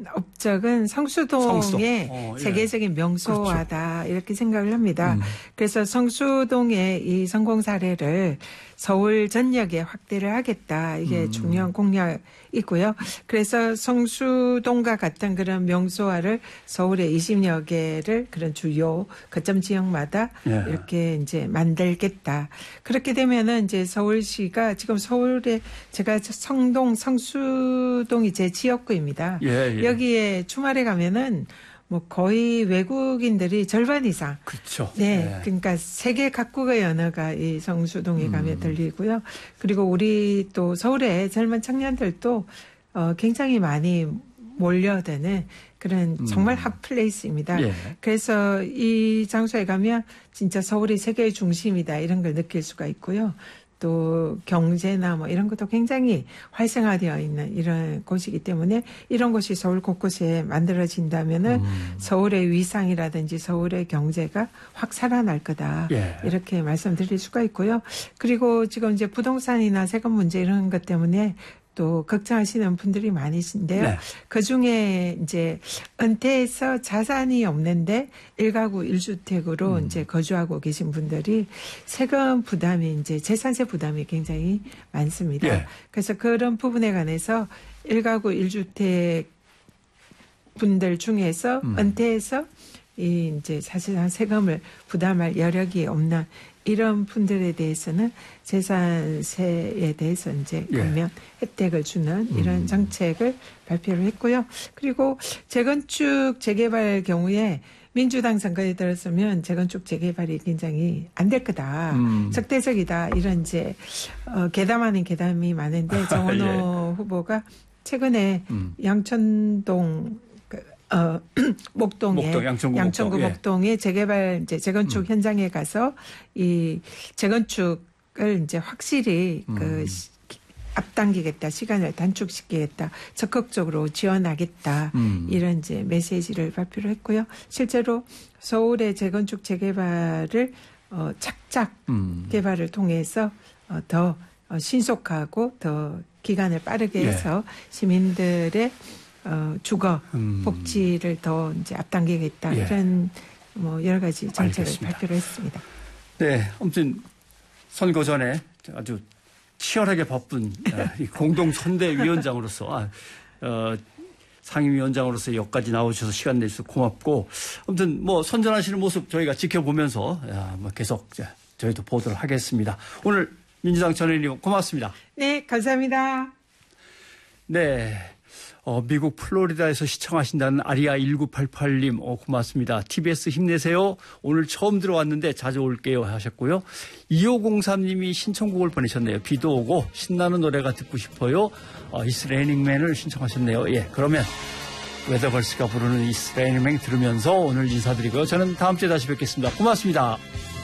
업적은 성수동의 세계적인 명소화다 그렇죠. 이렇게 생각을 합니다. 그래서 성수동의 이 성공 사례를 서울 전역에 확대를 하겠다. 이게 중요한 공약이고요. 그래서 성수동과 같은 그런 명소화를 서울의 20여 개를 그런 주요 거점 지역마다 이렇게 이제 만들겠다. 그렇게 되면은 이제 서울시가 지금 서울에 제가 성수동이 제 지역구입니다. 여기에 주말에 가면은 뭐 거의 외국인들이 절반 이상. 그렇죠. 네. 그러니까 세계 각국의 언어가 이 성수동에 가면 들리고요. 그리고 우리 또 서울의 젊은 청년들도 굉장히 많이 몰려드는 그런 정말 핫플레이스입니다. 그래서 이 장소에 가면 진짜 서울이 세계의 중심이다 이런 걸 느낄 수가 있고요. 또 경제나 뭐 이런 것도 굉장히 활성화되어 있는 이런 곳이기 때문에 이런 곳이 서울 곳곳에 만들어진다면은 서울의 위상이라든지 서울의 경제가 확 살아날 거다. 이렇게 말씀드릴 수가 있고요. 그리고 지금 이제 부동산이나 세금 문제 이런 것 때문에 또 걱정하시는 분들이 많으신데요. 그중에 이제 은퇴해서 자산이 없는데 1가구 1주택으로 이제 거주하고 계신 분들이 세금 부담이 이제 재산세 부담이 굉장히 많습니다. 그래서 그런 부분에 관해서 1가구 1주택 분들 중에서 은퇴해서 이 이제 사실상 세금을 부담할 여력이 없는 이런 분들에 대해서는 재산세에 대해서 이제 감면 혜택을 주는 이런 정책을 발표를 했고요. 그리고 재건축 재개발 경우에 민주당 선거에 들었으면 재건축 재개발이 굉장히 안 될 거다. 적대적이다. 이런 이제 괴담 아닌 괴담이 많은데 정원호 후보가 최근에 양천동 목동에 양천구 목동에 재개발 이제 재건축 현장에 가서 이 재건축을 이제 확실히 앞당기겠다, 시간을 단축시키겠다, 적극적으로 지원하겠다 이런 이제 메시지를 발표를 했고요. 실제로 서울의 재건축 재개발을 착착 개발을 통해서 더 신속하고 더 기간을 빠르게 해서 시민들의 주거 복지를 더 이제 앞당기겠다 이런 뭐 여러 가지 정책을 발표를 했습니다. 네, 아무튼 선거 전에 아주 치열하게 바쁜 공동 선대위원장으로서 상임위원장으로서 여기까지 나오셔서 시간 내주셔서 고맙고 아무튼 뭐 선전하시는 모습 저희가 지켜보면서 뭐 계속 저희도 보도록 하겠습니다. 오늘 민주당 전 의원님 고맙습니다. 네, 감사합니다. 네. 미국 플로리다에서 시청하신다는 아리아1988님 고맙습니다. TBS 힘내세요. 오늘 처음 들어왔는데 자주 올게요 하셨고요. 2503님이 신청곡을 보내셨네요. 비도 오고 신나는 노래가 듣고 싶어요. It's Raining Man을 신청하셨네요. 예, 그러면 웨더걸스가 부르는 It's Raining Man 들으면서 오늘 인사드리고요. 저는 다음 주에 다시 뵙겠습니다. 고맙습니다.